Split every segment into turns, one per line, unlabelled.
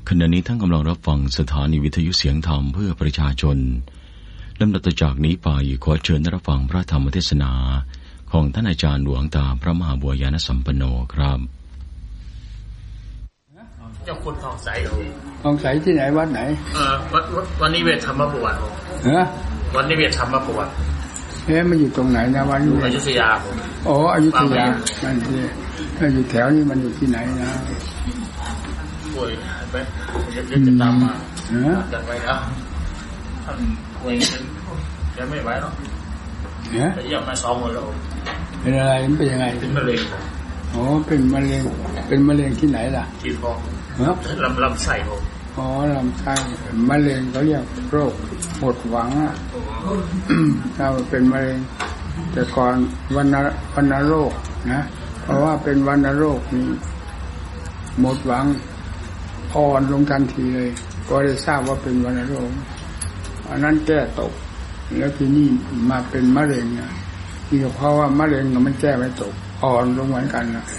ขณะนี้ท่านกำลังรับฟังสถานีวิทยุเสียงธรรมเพื่อประชาชนลำดับต่อจากนี้ไปขอเชิญรับฟังพระธรรมเทศนาของท่านอาจารย์หลวงตาพระมหาบัวยานสัมปันโนครับ
เจ้าคุณทองใส
ทองใสที่ไหนวัดไหน
วันนี้เวทธรรมบวชวันนี้เวทธรรมบวช
มันอยู่ตรงไหนนะวันนี้
อยุธยาผม
อ๋ออยุธยานั่นที่ถ้าอยู่แถวนี้มันอยู่ที่ไหนนะ
ป่วยไปจะตามมาจัดไว้แล้วท่านป่วยจะไม่ไหวหรอกแต่ยังมา2 วันแล้ว
เป็นอะไรเป็นยังไง
เป็นมะเร็ง
อ๋อเป็นมะเร็งที่ไหนล่ะ
ที่ท้องลำไส้ผม
อ๋อลำไส้มะเร็งเขาเรียกโรคหมดหวังอ่ะถ้าเป็นมะเร็งแต่ก่อนวัณโรคนะเพราะว่าเป็นวัณโรคนี่หมดหวังอ่อนลงทันทีเลยก็ได้ทราบว่าเป็นวัณโรคอันนั้นแก้ตกแล้วทีนี้มาเป็นมะเร็งนะนี่ก็เพราะว่ามะเร็งมันแก้ไม่ตกอ่อนลงเหมือนกันนะ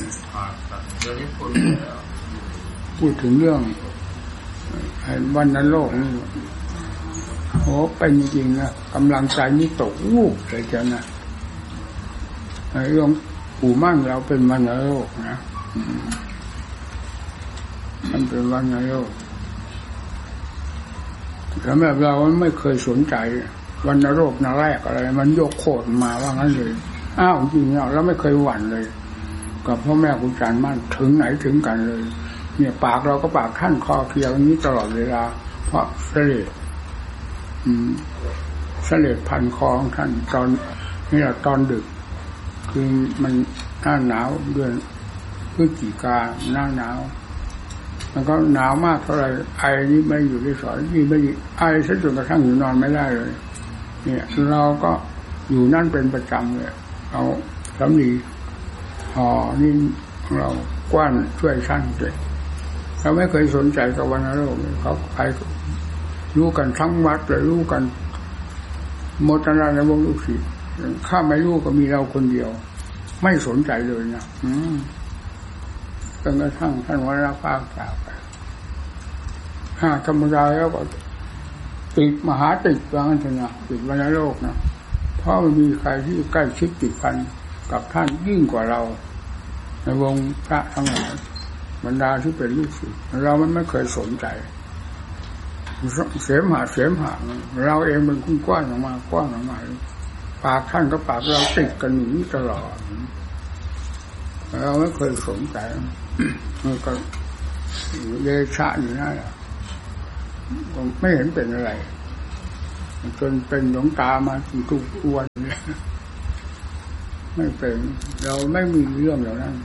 พูดถึงเรื่องวัณโรคนี่โอ้เป็นจริงนะกำลังใจนี่ตกวูบเลยเจ้านะเรื่องปู่มั่งเราเป็นวัณโรคนะมันเป็นวัณโรคแต่แบบเราไม่เคยสนใจวัณโรคนาแรกอะไรมันยกโคตรมาว่างั้นเลยอ้าวจริงๆเราไม่เคยหวั่นเลยกับพ่อแม่ครูอาจารย์มั่นถึงไหนถึงกันเลยเนี่ยปากเราก็ปากท่านคอเคี้ยวอย่างนี้ตลอดเวลาเพราะเสลดพันคอของท่านตอนนี่แหละตอนดึกคือมันหน้าหนาวเดือนพฤศจิกาหน้าหนาวมันก็หนาวมากเท่าไหร่ไอนี่ไม่อยู่ที่สอยนี่ไม่ไอซะจนกระทั่งอยู่นอนไม่ได้เลยเนี่ยเราก็อยู่นั่นเป็นประจำเลยเอาสำลีห่อนี่เรากว้านช่วยชั้นเลยเราไม่เคยสนใจกับวัณโรคเขาใครรู้กันทั้งวัดเลยรู้กันโมทนาในวงลูกศิษย์ข้าไม่รู้ก็มีเราคนเดียวไม่สนใจเลยนะจนกระทั่งท่านวรภาพจากไปธรรมดาแล้วก็ติดมหาติดว่างั้นเถอะนะติดวัณโรคนะเพราะมันมีใครที่ใกล้ชิดติดพันกับท่านยิ่งกว่าเราในวงพระทั้งหลายบรรดาที่เป็นลูกศิษย์เราไม่เคยสนใจเสมหะเราเองเป็นคุ้นกว้างออกมาปากท่านกับปากเราติดกันอย่างนี้ตลอดเราไม่เคยสนใจมันก็เดชะอยู่นั่นแหละไม่เห็นเป็นอะไรจนเป็นหลวงตามาทุกวันไม่เป็นเราไม่มีเรื่องเหล่านั้น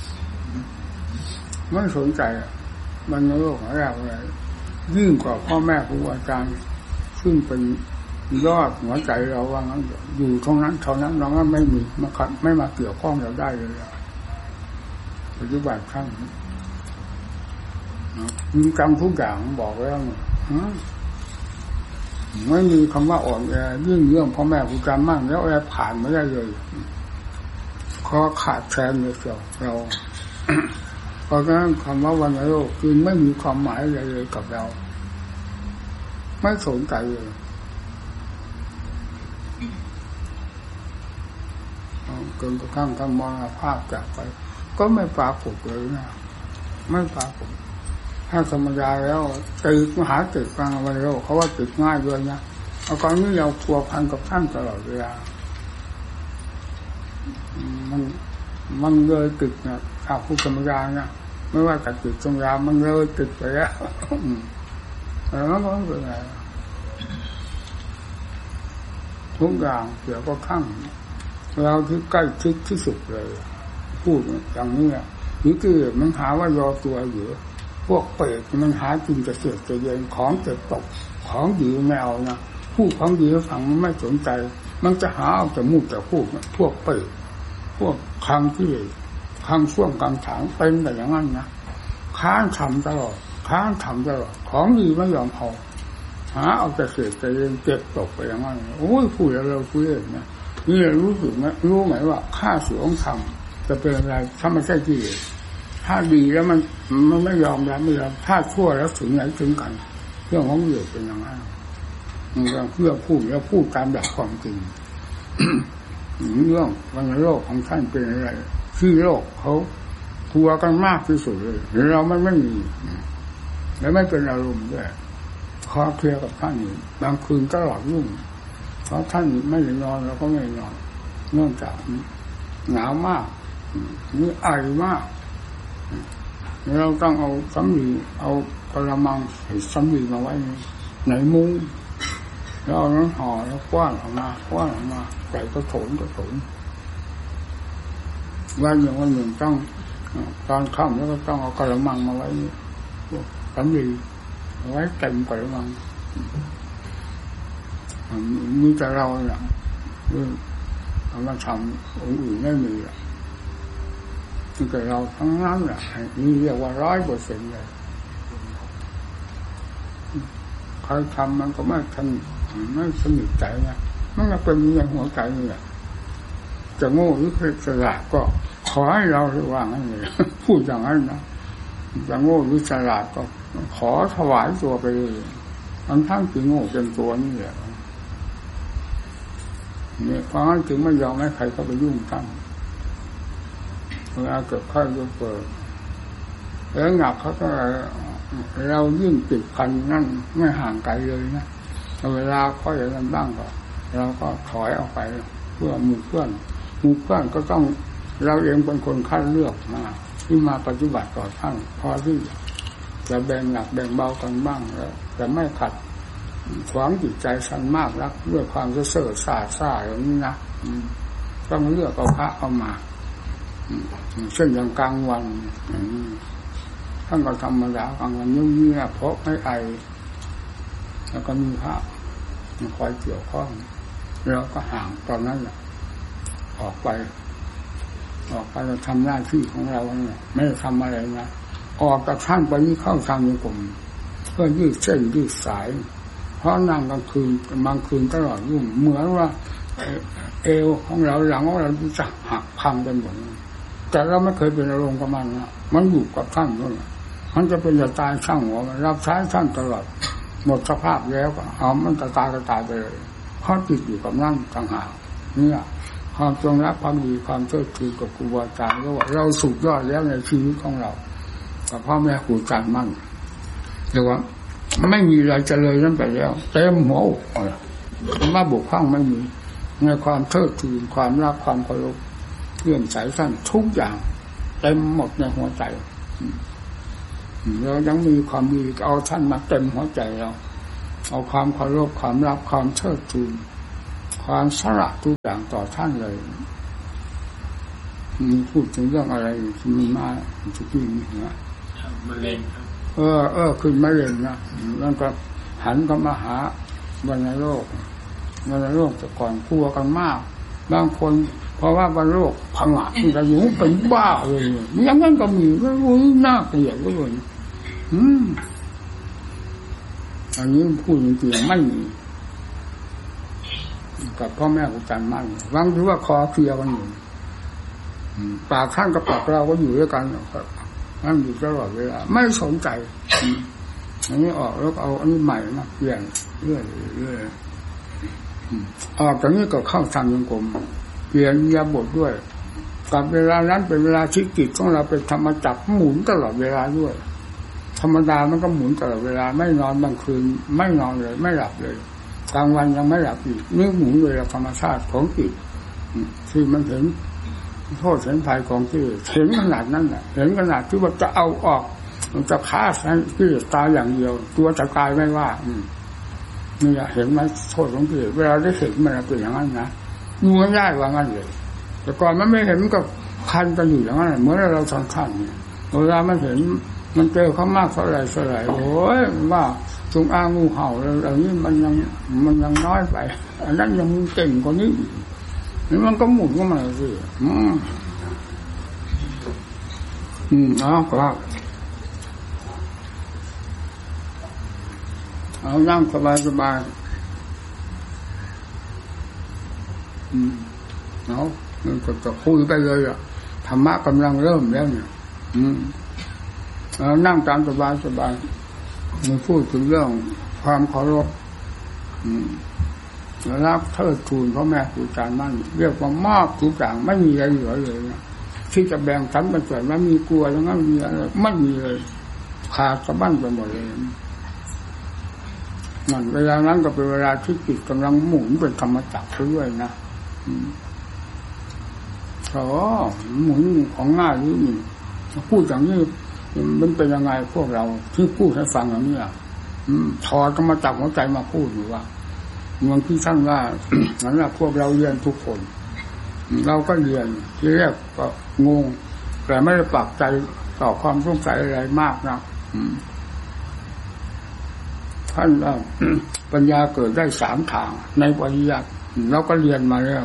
ไม่สนใจมันโลกของเราอะไรยิ่งกว่าพ่อแม่ครูอาจารย์ซึ่งเป็นยอดหัวใจเราว่างั้นอยู่ตรงนั้นเท่านั้นเราก็ไม่มีมาขัดไม่มาเกี่ยวข้องเราได้เลยปัจจุบันครั้งมีกรรมทุกอย่างบอกแล้วไม่มีคำว่าอ่อนแอยิ่งเรื่องพ่อแม่ครูอาจารย์มั่งแล้วแอบผ่านไม่ได้เลยข้อขาดแคลนเลยเสียวเราเพราะฉะนั้นคำว่าวัณโรคคือไม่มีความหมายอะไรเลยกับเราไม่สนใจเลยจนกระทั่งท่านมรณภาพจากไปก็ไม่ปรากฏเลยนะไม่ปรากฏถ้าธรรมดาแล้วติดมหาติดฟังวัณโรคเขาว่าติดง่ายด้วยนะเอาตอนนี้เราพัวพันกับท่านตลอดเวลามันเลยติดนะถ้าผู้ธรรมดานะไม่ว่าจะติดตรงยามันเลยติดไปแล้วแล้วก็ไม่เป็นไรทุกอย่างเกี่ยวกับข้างเราที่ใกล้ชิดที่สุดเลยพูดอย่างนี้หรือที่มันหาว่ารอตัวอยู่พวกเปรตมันหากินจะเสียจะเย็นของจะตกของดีไม่เอานะพูดของดีฟังไม่สนใจมันจะหาเอาแต่มูดแต่พูดพวกเปรตพวกคางที่คางช่วงกลางถางเป็นแต่อย่างนั้นนะค้านทำตลอดของดีไม่ยอมเอาหาเอาแต่เสียใจเย็นเจ็บตกไปอย่างนั้นโอ้ยพูดแล้วเราพูดเองนะนี่รู้สึกไหมรู้ไหมว่าค่าเสียของธรรมจะเป็นอะไรถ้าไม่ใช่กิเลสถ้าดีแล้วมันไม่ยอมรับไม่ยอมถ้าชั่วแล้วถึงไหนถึงกันเรื่องของเหยื่อเป็นอย่างนั้นเพื่อพูดแล้วพูดตามหลักความจริง เรื่องวันโลกของท่านเป็นอะไรที่โลกเขากลัวกันมากที่สุดเลยเราไม่มีและไม่เป็นอารมณ์ด้วยขอเคลียร์กับท่านบางคืนตลอดรุ่งเพราะท่านไม่ได้นอนเราก็ไม่นอนเนื่องจากหนาวมากนี่ไอมากเราต้องเอาสำลีเอากระมังใส่สำลีมาไว้ในมุ้งแล้วเอาน้ำห่อแล้วกว้านออกมาใส่กระโถนวันหนึ่งต้องตอนค่ำแล้วก็ต้องเอากระมังมาไว้สำลีไว้เต็มกระมังมีแต่เราเนี่ยเอามาทำองค์อื่นไม่มีอ่ะมีแต่เราทั้งนั้นแหละนี่เรียกว่า 100% เลยใครทำมันก็ไม่สนิทใจนะมันก็เป็นอย่างหัวใจนี่แหละจะโง่หรือฉลาดก็ขอให้เราระวังให้เลยพูดอย่างนั้นนะจะโง่หรือฉลาดก็ขอถวายตัวไปเลยทั้งที่โง่เต็มตัวนี่แหละเนี่ยเพราะงั้นจึงไม่ยอมให้ใครเข้าไปยุ่งกันเวลาเกิดข้อยุบเปิดแล้วหนักเขาก็เรายิ่งติดพันนั่นไม่ห่างไกลเลยนะเวลาข้ออย่างนั้นบ้างก็เราก็ถอยออกไปเพื่อหมู่เพื่อนก็ต้องเราเองเป็นคนคัดเลือกมาที่มาปฏิบัติต่อท่านพอที่จะแบ่งหนักแบ่งเบากันบ้างแล้วแต่ไม่ขัดขวางจิตใจสันมากนักด้วยความเสื่อซ่าอย่างนี้นะต้องเลือกเอาพระเอามาเช่นอย่างกลางวันท่านก็ธรรมดากลางวันเงียบๆเพราะไม่ไอแล้วก็มีพระคอยเกี่ยวข้องเราก็ห่างตอนนั้นแหละออกไปเราทำหน้าที่ของเราเนี่ยไม่ทำอะไรนะออกจากท่านไปนี่เข้าทางในกลุ่มเพื่อยืดเส้นยืดสายเพราะนั่งกลางคืนบางคืนตลอดรุ่งเหมือนว่าเอวของเราหลังของเราจะหักพังไปหมดแต่เราไม่เคยเป็นอารมณ์กับมันนะมันอยู่กับท่านนั่นแหละมันจะเป็นจะตายช่างหัวมันรับใช้ท่านตลอดหมดสภาพแล้วก็เอามันจะตายก็ตายไปเลยเพราะติดอยู่กับนั่นต่างหากเนี่ยความจงรักความดีความเชื่อถือกับครูบาอาจารย์ก็ว่าเราสุดยอดแล้วในชีวิตของเรากับพ่อแม่ครูอาจารย์มั่นเรียกว่าไม่มีอะไรจะเลยนั่นไปแล้วเต็มหัวมาบุกข้างไม่มีในความเทิดทูนความรักความเคารพเลื่อมใสท่านทุกอย่างเต็มหมดในหัวใจเรายังมีความดีเอาท่านมาเต็มหัวใจเราเอาความเคารพความรักความเทิดทูนความสละทุกอย่างต่อท่านเลยพูดถึงเรื่องอะไรที่มีมาทุกที่นี่นะ
มะเร็ง
ขึ้นมะเร็งนะแล้วก็หันก็มาหาวันโรคแต่ก่อนกลัวกันมากบางคนเพราะว่าวันโรคผงาดมันจะอยู่เป็นบ้าเลยอย่างนั้นก็มีก็น่าเกลียดเลยอันนี้พูดจริงๆไม่มีกับพ่อแม่ครูอาจารย์มั่นวังหรือว่าคอเคลียร์กันอยู่ปากท่านกับปากเราก็อยู่ด้วยกันนั่นอยู่ตลอดเวลาไม่สนใจอันนี้ออกแล้วเอาอันนี้ใหม่มาเปลี่ยนเรื่อยออกจากนี้ก็เข้าทางยังกรมเปลี่ยนยาบทด้วยกับเวลานั้นเป็นเวลาที่จิตของเราเป็นธรรมจักรหมุนตลอดเวลาด้วยธรรมดามันก็หมุนตลอดเวลาไม่นอนบางคืนไม่นอนเลยไม่หลับเลยกลางวันยังไม่หลับอีกนึกหมุนเลยธรรมชาติของจิตที่มันเห็นโทษเห็นภัยของที่เห็นขนาดนั้นแหละเห็นขนาดที่ว่าจะเอาออกมันจะฆ่าที่ตายอย่างเดียวตัวจะตายไม่ว่านี่เห็นไหมโทษของที่เวลาได้เห็นมันเป็นอย่างนั้นนะงูง่ายว่างั้นเลยแต่ก่อนมันไม่เห็นมันก็คันกันอยู่อย่างนั้นเหมือนเราสังขารเวลามันเห็นมันเจอเขามากเท่าไรโอ้ยว่าจงอ้างงูเห่าอะไรนี้มันยังน้อยไปอันนั้นยังเก่งกว่านี้นี่มันก็หมุนก็มาสิก็เอานั่งสบายเอามันก็จะคุยไปเลยอ่ะธรรมะกำลังเริ่มแล้วเนี่ยเรานั่งตามสบายๆมันพูดถึงเรื่องความเคารพรักเทิดทูนพ่อแม่ครูอาจารย์มั่นเรียกว่ามอบทุกอย่างไม่มีอะไรเหลือเลยนะที่จะแบ่งสรรเป็นส่วนแล้วมีกลัวแล้วก็มีอะไรไม่มีเลยขาดสะบั้นไปหมดเลยนั่นเวลานั้นก็เป็นเวลาที่จิตกำลังหมุนเป็นธรรมจักรด้วยนะหมุนของง่ายหรือนี่พูดอย่างนี้มันเป็นยังไงพวกเราที่พูดให้ฟังอย่างนี้ถอดธรรมจักรหัวใจมาพูดอยู่ว่าเมืองที่ท่านว่านั่นแหละพวกเราเรียนทุกคนเราก็เรียนที่แรกก็งงแต่ไม่ได้ปักใจต่อความสงสัยอะไรมากนะท่านว่าปัญญาเกิดได้3 ทางในปริยัติเราก็เรียนมาแล้ว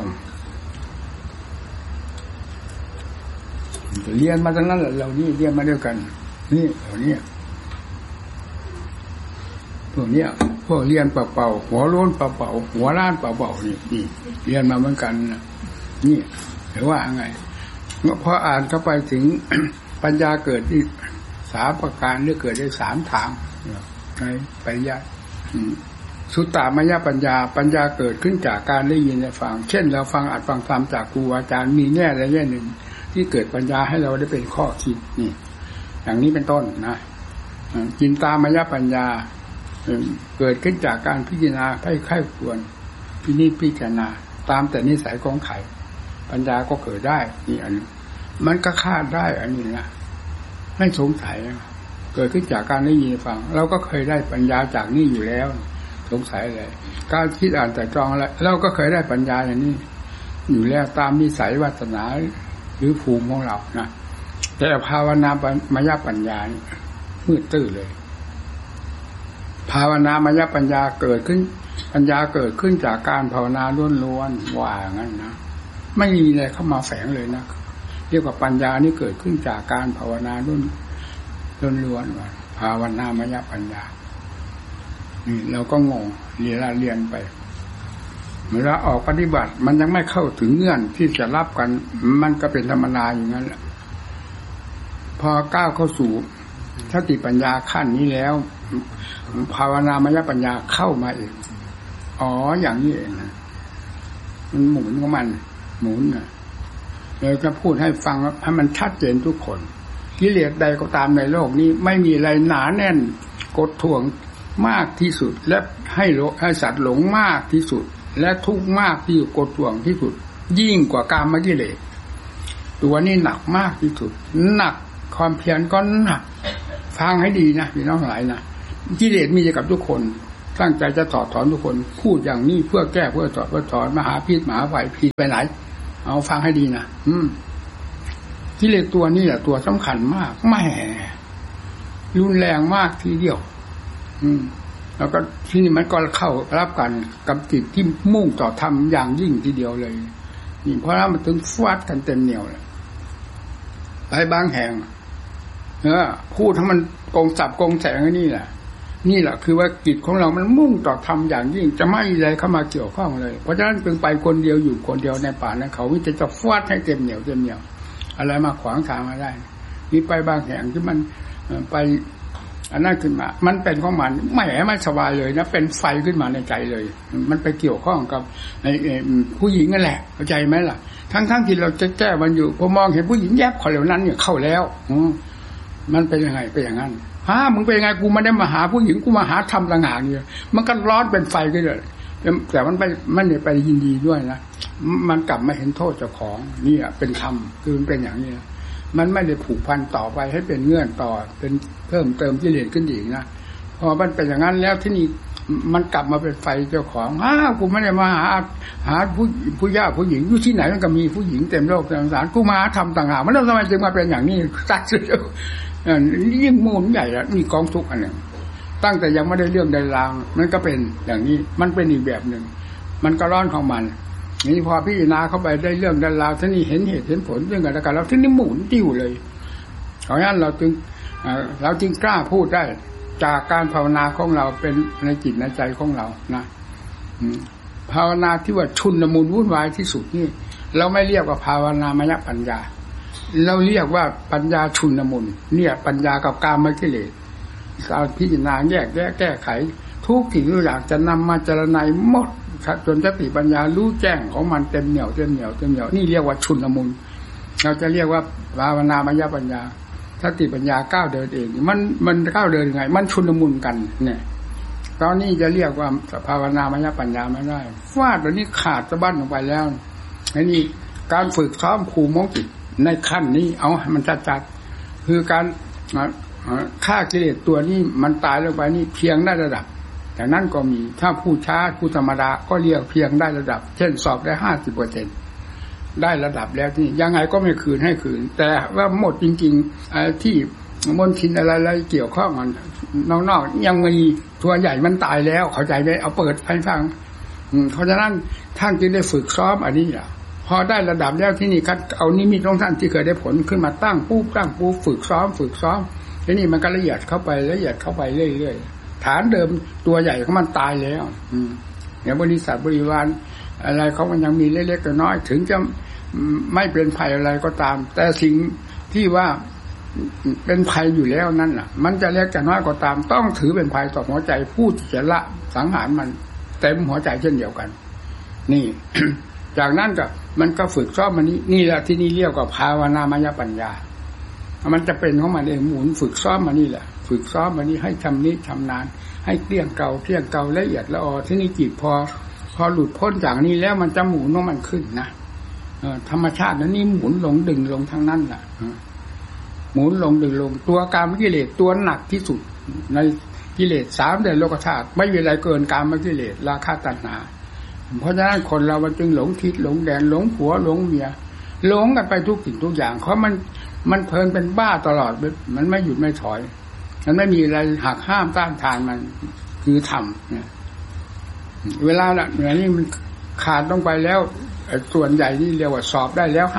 เรียนมาทั้งนั้นแหละเรานี่เรียนมาด้วยกันนี่เหล่านี้พวกเนี้ยพวกเรียนเปล่าๆหัวโล้นเปล่าๆหัวล้านเปล่าๆนี่เรียนมาเหมือนกันนะนี่หรือว่าไงพออ่านเข้าไปถึงปัญญาเกิดที่3 ประการหรือเกิดได้3 ทางในปริยัติสุตตามยปัญญาเกิดขึ้นจากการได้ยินได้ฟังเช่นเราฟังอัดฟังธรรมจากครูอาจารย์มีแง่ใดแง่หนึ่งที่เกิดปัญญาให้เราได้เป็นข้อคิดนี่อย่างนี้เป็นต้นนะจินตามยปัญญาเกิดขึ้นจากการพิจารณาไข้ควรพิจารณาตามแต่นิสัยของไข่ปัญญาก็เกิดได้นี่อันนี้มันก็คาดได้อันนี้นะไม่สงสัยเกิดขึ้นจากการได้ยินฟังเราก็เคยได้ปัญญาจากนี่อยู่แล้วสงสัยเลยการคิดอ่านแต่ตรองแล้วเราก็เคยได้ปัญญาอย่างนี้อยู่แล้วตามนิสัยวาสนาหรือภูมิของเรานะแต่ภาวนามยปัญญามืดตื้อเลยภาวนามยปัญญาเกิดขึ้นปัญญาเกิดขึ้นจากการภาวนาล้วนๆว่างั้นนะไม่มีอะไรเข้ามาแฝงเลยนะเรียกว่าปัญญานี่เกิดขึ้นจากการภาวนาล้วนๆว่าภาวนามยปัญญานี่เราก็งงเรียนไปเวลาออกปฏิบัติมันยังไม่เข้าถึงเงื่อนที่จะรับกันมันก็เป็นธรรมดาอย่างนั้นแหละพอก้าวเข้าสู่สติปัญญาขั้นนี้แล้วภาวนามยปัญญาเข้ามาเองอ๋ออย่างนี้เองนะมันหมุนของมันหมุนนะเลยจะพูดให้ฟังให้มันชัดเจนทุกคนกิเลสใดก็ตามในโลกนี้ไม่มีอะไรหนาแน่นกดท่วงมากที่สุดและให้สัตว์หลงมากที่สุดและทุกข์มากที่อยู่กดท่วงที่สุดยิ่งกว่ากามกิเลสตัวนี้หนักมากที่สุดหนักความเพียรก็หนักฟังให้ดีนะพี่น้องหลายนะกิเลสมีกับทุกคนตั้งใจจะถอดถอนทุกคนพูดอย่างนี้เพื่อแก้เพื่อถอนมหาพิษมหาไฟพิษไปไหนเอาฟังให้ดีนะกิเลสตัวนี้แหละตัวสำคัญมากแหมรุนแรงมากทีเดียวแล้วก็ที่นี่มันก็เข้ารับกันกับจิตที่มุ่งต่อธรรมอย่างยิ่งทีเดียวเลยนี่เพราะนั้นมันถึงฟาดกันเต็มเหนียวเลยไปบางแห่งพูดให้มันกงสับกงแสงนี่แหละคือว่าจิตของเรามันมุ่งต่อธรรมอย่างยิ่งจะไม่มีอะไรเข้ามาเกี่ยวข้องเลยเพราะฉะนั้นจึงไปคนเดียวอยู่คนเดียวในป่าในเขาวิจะฟาดให้เต็มเหนียวอะไรมาขวางทางมาได้นี่ไปบางแห่งที่มันไปอันนั้นขึ้นมามันเป็นของมันไม่สบายเลยนะเป็นไฟขึ้นมาในใจเลยมันไปเกี่ยวข้องกับผู้หญิงนั่นแหละเข้าใจไหมล่ะทั้งที่เราจะแก้มันอยู่พอมองเห็นผู้หญิงแยบคนเหล่านั้นเนี่ยเข้าแล้วมันเป็นยังไงเป็นอย่างนั้นมึงเป็นยังไงกูไม่ได้มาหาผู้หญิงกูมาหาธรรมต่างหากเนี่ยมันก็ร้อนเป็นไฟขึ้นเลยแต่มันไม่ไปยินดีด้วยนะมันกลับมาเห็นโทษเจ้าของนี่เป็นธรรมคือมันเป็นอย่างนี้มันไม่ได้ผูกพันต่อไปให้เป็นเงื่อนต่อเป็นเพิ่มเติมกิเลสขึ้นอีกนะพอมันเป็นอย่างนั้นแล้วที่นี่มันกลับมาเป็นไฟเจ้าของกูไม่ได้มาหาผู้ย่าผู้หญิงอยู่ที่ไหนมันก็มีผู้หญิงเต็มโลกเต็มสงสารกูมาทำต่างหากมันแล้วทำไมจึงมาเป็นอย่างนี้ตัดเสียยิ่งมูลใหญ่แล้วมีกองทุกข์อันหนึ่งตั้งแต่ยังไม่ได้เรื่องใดรางมันก็เป็นอย่างนี้มันเป็นอีกแบบหนึ่งมันก็ร้อนของมันนี่พอพิจารณาเข้าไปได้เรื่องใดราวที่นี่เห็นเหตุเห็นผลเรื่องอะไรกันแล้วที่นี่หมุนติ้วเลยเพราะฉะนั้นเราจึงกล้าพูดได้จากการภาวนาของเราเป็นในจิตในใจของเรานะภาวนาที่ว่าชุนละมุนวุ่นวายที่สุดนี่เราไม่เรียกว่าภาวนามยปัญญาเราเรียกว่าปัญญาชุนมุนเนี่ยปัญญากับกามกิเลสการพิจารณาแยกแยะแก้ไขทุกสิ่งทุกอย่างจะนำมาเจรไนหมดจนสติปัญญารู้แจ้งของมันเต็มเหนี่ยวนี่เรียกว่าชุนมุนเราจะเรียกว่าภาวนามยปัญญาสติปัญญาก้าวเดินเองมันก้าวเดินยังไงมันชุนมุนกันเนี่ยตอนนี้จะเรียกว่าภาวนามยปัญญาไม่ได้ฟาดตอนนี้ขาดสะบั้นลงไปแล้วนี่การฝึกซ้อมภูมิของจิตในขั้นนี้เอาให้มันจัดคือการฆ่ากิเลสตัวนี้มันตายลงไปนี่เพียงได้ระดับแต่นั้นก็มีถ้าผู้ช้าผู้ธรรมดาก็เรียกเพียงได้ระดับเช่นสอบได้ 50% ได้ระดับแล้วนี่ยังไงก็ไม่คืนให้คืนแต่ว่าหมดจริงๆที่มนทินอะไรๆเกี่ยวข้องกันนอกๆยังมีตัวใหญ่มันตายแล้วเข้าใจไหมเอาเปิดให้ฟังเพราะฉะนั้นท่านจึงได้ฝึกซ้อมอันนี้อ่ะพอได้ระดับแล้วที่นี่คัดเอานิมิตของท่านที่เคยได้ผลขึ้นมาตั้งปุ๊บฝึกซ้อมทีนี้มันก็ละเอียดเข้าไปเรื่อยๆฐานเดิมตัวใหญ่ของมันตายแล้วอย่างบริษัทบริวารอะไรเขามันยังมีเล็กๆน้อยๆถึงจะไม่เป็นภัยอะไรก็ตามแต่สิ่งที่ว่าเป็นภัยอยู่แล้วนั่นน่ะมันจะเล็กจะน้อยก็ตามต้องถือเป็นภัยต่อหัวใจผู้ที่จะละสังหารมันเต็มหัวใจเช่นเดียวกันนี่ จากนั้นก็มันก็ฝึกซ้อมมันนี่แหละที่นี่เรียกว่าภาวนามยปัญญามันจะเป็นของมันเองหมุนฝึกซ้อมมันนี่แหละฝึกซ้อมมันนี่ให้ชำนาญให้เกลี้ยงเก่าละเอียดละออที่นี่จิตพอหลุดพ้นจากนี้แล้วมันจะหมุนของมันขึ้นนะธรรมชาตินั้นนี่หมุนลงดึงลงทั้งนั้นแหละหมุนลงดึงลงตัวกามกิเลสตัวหนักที่สุดในกิเลส3เดือนโลกธาตุไม่มีอะไรเกินกามกิเลสราคะตัณหาเพราะฉะนั้นคนเรามันจึงหลงทิศหลงแดนหลงผัวหลงเมียหลงกันไปทุกสิ่งทุกอย่างเพราะมันเพลินเป็นบ้าตลอดมันไม่หยุดไม่ถอยมันไม่มีอะไรหักห้ามต้านทานมันคือธรรมเนี่ยเวลาน่ะอย่างนี้มันขาดลงไปแล้วส่วนใหญ่นี่เรียกว่าสอบได้แล้ว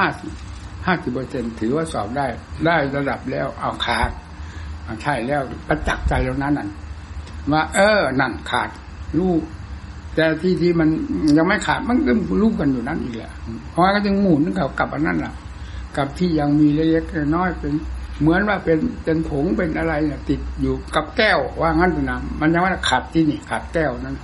50% ถือว่าสอบได้ระดับแล้วเอาขาดใช่แล้วประจักษ์ใจแล้วนั้นน่ะว่านั่นขาดรู้แต่ที่มันยังไม่ขาดมันก็รู้กันอยู่นั่นอีกแหละเพราะงั้นก็จึงหมุนเขากลับอันนั้นล่ะกับที่ยังมีเล็กๆน้อยเป็นเหมือนว่าเป็นผงเป็นอะไรเนี่ยติดอยู่กับแก้วว่างั้นเป็นน้ำมันยังไม่ขาดที่นี่ขาดแก้วนั้น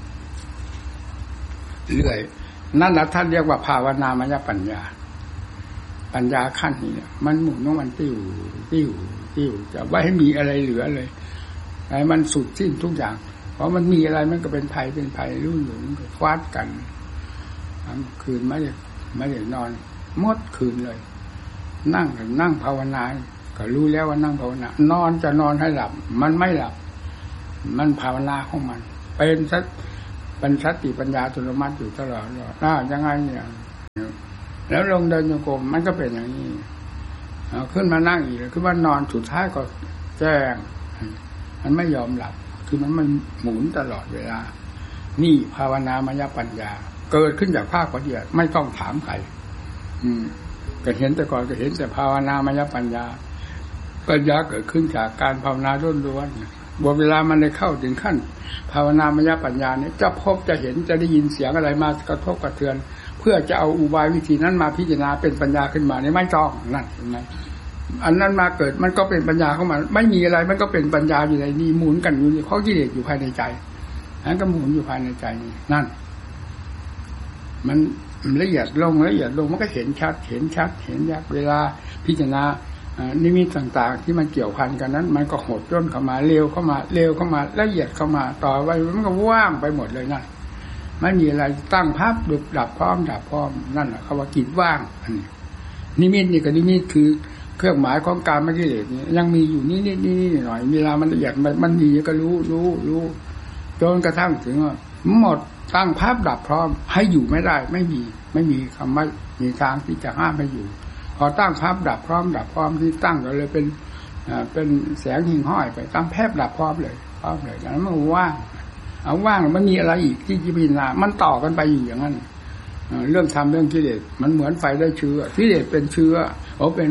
เรื่อยนั่นแหละท่านเรียกว่าภาวนามยปัญญาขั้นนี้มันหมุนของมันติ้วจะไว้ให้มีอะไรเหลือเลยไอ้มันสุดสิ้นทุกอย่างเพราะมันมีอะไรมันก็เป็นภัยรู้อยู่มันก็ฟาดกันคืนไม่ได้นอนหมดคืนเลยนั่งภาวนาก็รู้แล้วว่านั่งภาวนานอนจะนอนให้หลับมันไม่หลับมันภาวนาของมันเป็นสติปัญญาอัตโนมัติอยู่ตลอดยังไงเนี่ยแล้วลงเดินโยกมมันก็เป็นอย่างนี้ขึ้นมานั่งอีกขึ้นมานอนสุดท้ายก็แจ้งมันไม่ยอมหลับคือมันหมุนตลอดเวลานี่ภาวนามยปัญญาเกิดขึ้นจากภาคปฏิบัติไม่ต้องถามใครก็เห็นแต่ก่อนก็เห็นแต่ภาวนามยปัญญาเกิดขึ้นจากการภาวนาล้วนๆเวลามันได้เข้าถึงขั้นภาวนามยปัญญาเนี่ยจะพบจะเห็นจะได้ยินเสียงอะไรมากระทบกระเทือนเพื่อจะเอาอุบายวิธีนั้นมาพิจารณาเป็นปัญญาขึ้นมาเนี่ยไม่ต้องนั่นเห็นไหมอันนั้นมาเกิดมันก็เป็นปัญญาเข้ามาไม่มีอะไรมันก็เป็นปัญญาอยู่ในนี้หมุนกันอยู่เพราะกิเลสอยู่ภายในใจนั้นก็หมุนอยู่ภายในใจนี่นั่นมันละเอียดลงมันก็เห็นชัดเห็นยากเวลาพิจารณานิมิตต่างๆที่มันเกี่ยวพันกันนั้นมันก็หดย่นเข้ามาเร็วเข้ามาละเอียดเข้ามาต่อไปมันก็ว่างไปหมดเลยนั่นไม่มีอะไรตั้งพับดับพร้อมนั่นแหละเขาว่าจิตว่างอันนี้นิมิตนี่กับนิมิตคือเครื่องหมายของกามกิเลสนี่ยังมีอยู่นิดหน่อยเวลามันละเอียดมันมีก็รู้จนกระทั่งถึงว่าหมดตั้งพับดับพร้อมให้อยู่ไม่ได้ไม่มีคำว่ามีทางที่จะห้ามให้อยู่พอตั้งพับดับพร้อมที่ตั้งก็เลยเป็นแสงหิ่งห้อยไปตั้งแพบดับพร้อมเลยแล้วมันว่างมันมีอะไรอีกที่พิจารณามันต่อกันไปอยู่อย่างนั้นเรื่องธรรมเรื่องกิเลสมันเหมือนไฟได้เชื้อกิเลสเป็นเชื้อเป็น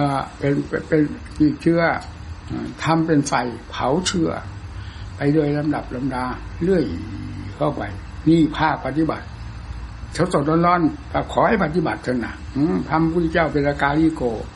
เชื้อทำเป็นไฟเผาเชื้อไปโดยลำดับลำดาเรื่อยเข้าไปนี่ภาคปฏิบัติสดร้อนๆขอให้ปฏิบัติเถอะนะทำพุทธเจ้าเป็นกาลิโก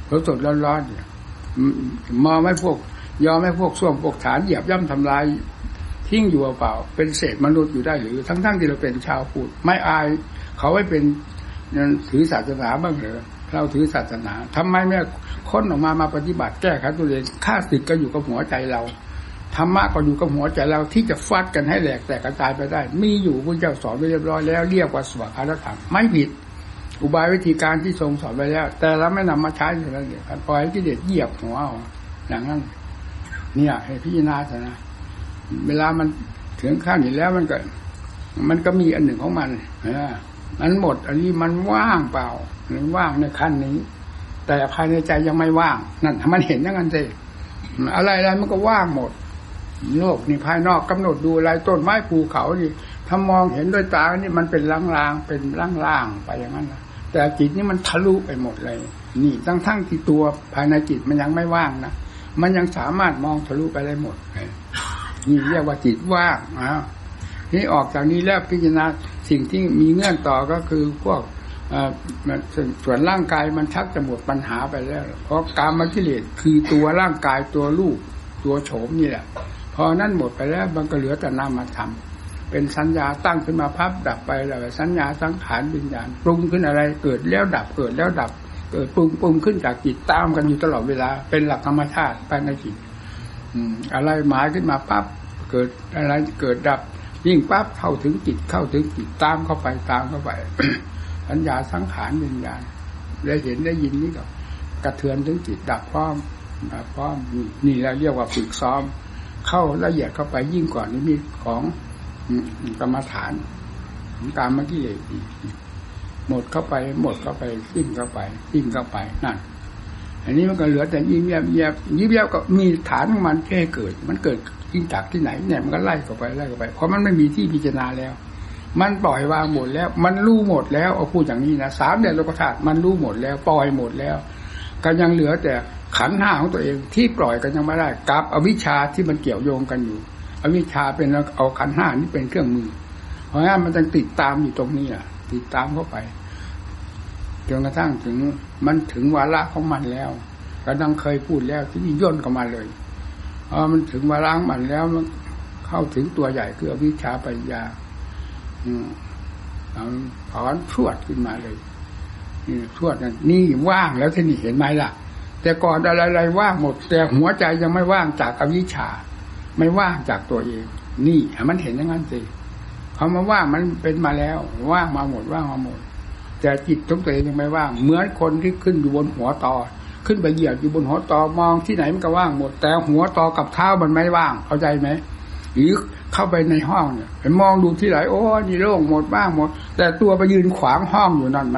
สดๆร้อนๆเนี่ยมองไม่พวกยอมให้พวกส้วมพวกฐานเหยียบย่ำทำลายทิ้งอยู่เปล่าเป็นเศษมนุษย์อยู่ได้หรือทั้งที่เราเป็นชาวพุทธไม่อายเขาไว้เป็นถือศาสนาบ้างเหรอเราถือศาสนาทำไมไม่ค้นออกมาปฏิบัติแก้ไขตัวเองข้าศึกก็อยู่กับหัวใจเราธรรมะก็อยู่กับหัวใจเราที่จะฟัดกันให้แหลกแตกกระจายไปได้มีอยู่พระเจ้าสอนไว้เรียบร้อยแล้วเรียกว่าสวากาลธรรมไม่ผิดอุบายวิธีการที่ทรงสอนไว้แล้วแต่เราไม่นำมาใช้เท่านั้นเองปล่อยให้กิเลสเหยียบหัวเอาอย่างนั้นเนี่ยให้พิจารณาซะนะเวลามันถึงขั้นนี้แล้วมันก็มีอันหนึ่งของมันมันหมดอันนี้มันว่างเปล่ามันว่างในขั้นนี้แต่ภายในใจยังไม่ว่างนั่นมันเห็นอย่างนั้นสิอะไรมันก็ว่างหมดโลกนี่ภายนอกกำหนดดูอะไรต้นไม้ภูเขานี่ถ้ามองเห็นด้วยตานี่มันเป็นล่างๆเป็นล่างๆไปอย่างนั้นแต่จิตนี่มันทะลุไปหมดเลยนี่ทั้งที่ตัวภายในจิตมันยังไม่ว่างนะมันยังสามารถมองทะลุไปได้หมดนี่เรียกว่าจิตว่างนี่ออกจากนี้แล้วพิจารณาสิ่งที่มีเงื่อนต่อก็คือพวกส่วนร่างกายมันชักจะหมดปัญหาไปแล้วเพราะกามกิเลสคือตัวร่างกายตัวรูปตัวโฉมนี่แหละพอนั้นหมดไปแล้วมันก็เหลือแต่นามธรรมเป็นสัญญาตั้งขึ้นมาพับดับไปแล้วสัญญาสังขารวิญญาณปรุงขึ้นอะไรเกิดแล้วดับเกิดแล้วดับเกิดปรุงขึ้นจากจิตตามกันอยู่ตลอดเวลาเป็นหลักธรรมชาติภายในจิตอะไรหมายขึ้นมาปั๊บเกิดอะไรเกิดดับยิ่งปั๊บเข้าถึงจิตตามเข้าไป สัญญาสังขารวิญญาณได้เห็นได้ยินนี่ก็กระเทือนถึงจิตดับพร้อมนี่เราเรียกว่าฝึกซ้อมเข้าละเอียดเข้าไปยิ่งกว่านี้มีของกรรมฐานการมกิเลสหมดเข้าไปสิ้นเข้าไปนั่นอันนี้มันก็เหลือแต่ยิ้มแย้มก็มีฐานของมันแค่เกิดมันเกิดยิ่งจากที่ไหนเนี่ยมันก็ไล่เข้าไปเพราะมันไม่มีที่พิจารณาแล้วมันปล่อยวางหมดแล้วมันรู้หมดแล้วเอาพูดอย่างนี้นะ3เดือนโลกธาตุมันรู้หมดแล้วปล่อยหมดแล้วก็ยังเหลือแต่ขันธ์5ของตัวเองที่ปล่อยกันยังไม่ได้กับอวิชชาที่มันเกี่ยวโยงกันอยู่อวิชชาเป็นเอาขันธ์5นี่เป็นเครื่องมือเพราะงั้นมันต้องติดตามอยู่ตรงนี้อ่ะติดตามเข้าไปจนกระทั่งถึงมันถึงวาระของมันแล้วก็ดังเคยพูดแล้วที่นี่ย่นเข้ามาเลยมันถึงวาระมันแล้วมันเข้าถึงตัวใหญ่คืออวิชชาปัญญาถอนพรวดขึ้นมาเลยพรวดนี่ว่างแล้วที่นี่เห็นไหมล่ะแต่ก่อนอะไรว่างหมดแต่หัวใจยังไม่ว่างจากอวิชชาไม่ว่างจากตัวเองนี่มันเห็นอย่างนั้นสิเขามาว่างมันเป็นมาแล้วว่างมาหมดแต่จิตของตัวเองยังไม่ว่างเหมือนคนที่ขึ้นอยู่บนหัวตอขึ้นไปเหยียบอยู่บนหัวตอมองที่ไหนมันก็ว่างหมดแต่หัวตอกับเท้ามันไม่ว่างเข้าใจไหมหรือเข้าไปในห้องเนี่ยไปมองดูที่ไหนโอ้นี่โล่งหมดว่างหมดแต่ตัวไปยืนขวางห้องอยู่นั่น